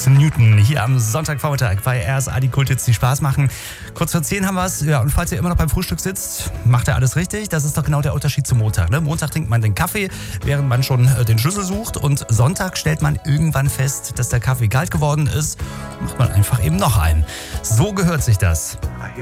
Newton hier am Sonntagvormittag bei RSA, die Kulthits, die Spaß machen. Kurz vor 10 haben wir es. Ja, und falls ihr immer noch beim Frühstück sitzt, macht ihr alles richtig. Das ist doch genau der Unterschied zum Montag. Ne? Montag trinkt man den Kaffee, während man schon den Schlüssel sucht. Und Sonntag stellt man irgendwann fest, dass der Kaffee kalt geworden ist. Macht man einfach eben noch einen. So gehört sich das.